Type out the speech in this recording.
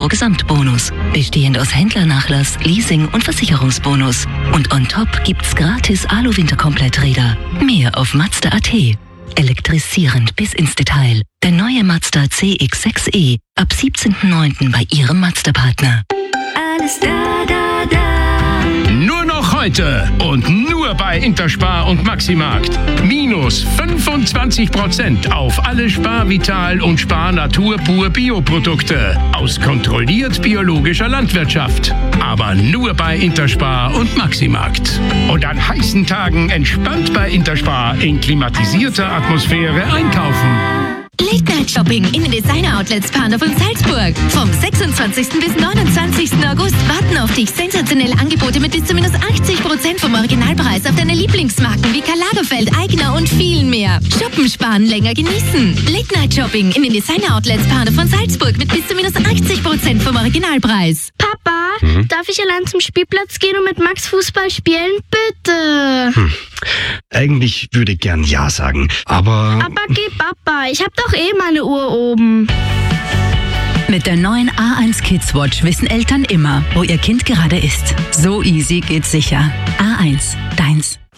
Gesamtbonus, bestehend aus Händlernachlass, Leasing und Versicherungsbonus. Und on top gibt's gratis Alu-Winterkompletträder. Mehr auf Mazda.at. Elektrisierend bis ins Detail. Der neue Mazda CX-6e ab 17.09. bei Ihrem Mazda-Partner. Alles da, da, da. Nur noch heute und nur bei Interspar und Maximarkt. Minus 25% auf alle Spar Vital und Spar Natur pur Bioprodukte aus kontrolliert biologischer Landwirtschaft. Aber nur bei Interspar und Maximarkt. Und an heißen Tagen entspannt bei Interspar in klimatisierter Atmosphäre einkaufen. Late-Night-Shopping in den Designer-Outlets Panov und Salzburg. Vom 26. bis 29. August warten auf dich sensationelle Angebote mit bis zu minus 80% vom Originalpreis auf deine Lieblingsmarken wie Karl Lagerfeld, Aigner und vielen mehr. Shoppen, sparen, länger genießen. Late-Night-Shopping in den Designer-Outlets Panov und Salzburg mit bis zu minus 80% vom Originalpreis. Papa, darf ich allein zum Spielplatz gehen und mit Max Fußball spielen? Bitte. Eigentlich würde ich gern Ja sagen, aber... Aber geh, Papa, ich hab doch eh meine Uhr oben. Mit der neuen A1 Kids Watch wissen Eltern immer, wo ihr Kind gerade ist. So easy geht's sicher. A1, deins.